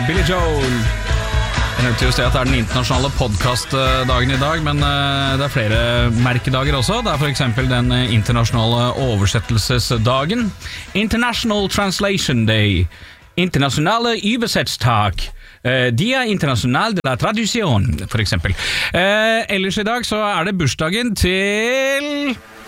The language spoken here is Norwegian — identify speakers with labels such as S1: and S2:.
S1: Billy Joel. Jeg nevnte just det at det den internasjonale podcastdagen i dag, men det flere merkedager også. Det for eksempel den internasjonale oversettelsesdagen. International Translation Day. Internasjonale Übersetztag. Dia Internacional de la Tradición, for eksempel. Ellers i dag så det bursdagen til